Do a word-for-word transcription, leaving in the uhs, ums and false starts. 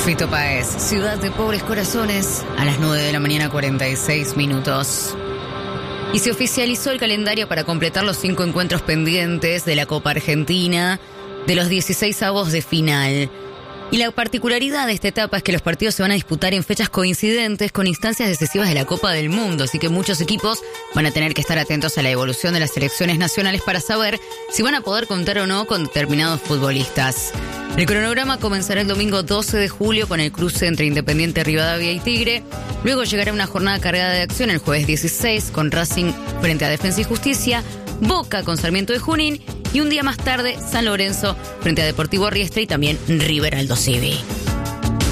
Fito Páez, Ciudad de Pobres Corazones, a las nueve de la mañana, cuarenta y seis minutos. Y se oficializó el calendario para completar los cinco encuentros pendientes de la Copa Argentina de los dieciséis avos de final. Y la particularidad de esta etapa es que los partidos se van a disputar en fechas coincidentes con instancias decisivas de la Copa del Mundo, así que muchos equipos van a tener que estar atentos a la evolución de las selecciones nacionales para saber si van a poder contar o no con determinados futbolistas. El cronograma comenzará el domingo doce de julio con el cruce entre Independiente Rivadavia y Tigre. Luego llegará una jornada cargada de acción el jueves dieciséis con Racing frente a Defensa y Justicia, Boca con Sarmiento de Junín y un día más tarde San Lorenzo frente a Deportivo Riestra y también River Aldo Civi.